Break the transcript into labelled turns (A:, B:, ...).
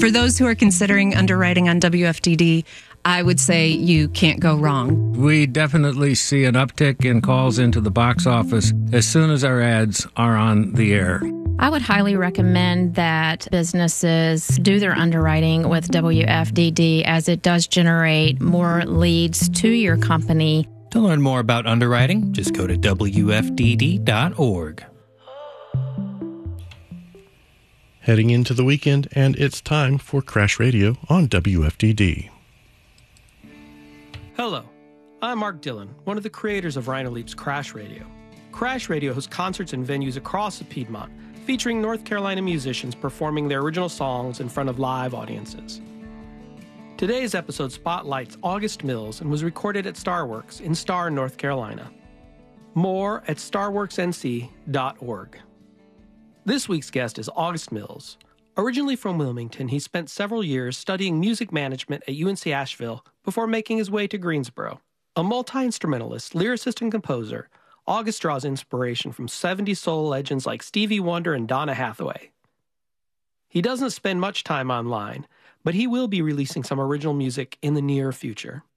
A: For those who are considering underwriting on WFDD, I would say you can't go wrong.
B: We definitely see an uptick in calls into the box office as soon as our ads are on the air.
C: I would highly recommend that businesses do their underwriting with WFDD, as it does generate more leads to your company.
D: To learn more about underwriting, just go to WFDD.org.
E: Heading into the weekend, and it's time for Crash Radio on WFDD.
F: Hello, I'm Mark Dillon, one of the creators of Rhino Leap's Crash Radio. Crash Radio hosts concerts and venues across the Piedmont, featuring North Carolina musicians performing their original songs in front of live audiences. Today's episode spotlights August Mills and was recorded at Starworks in Star, North Carolina. More at starworksnc.org. This week's guest is August Mills. Originally from Wilmington, he spent several years studying music management at UNC Asheville before making his way to Greensboro. A multi-instrumentalist, lyricist, and composer, August draws inspiration from 70s soul legends like Stevie Wonder and Donna Hathaway. He doesn't spend much time online, but he will be releasing some original music in the near future.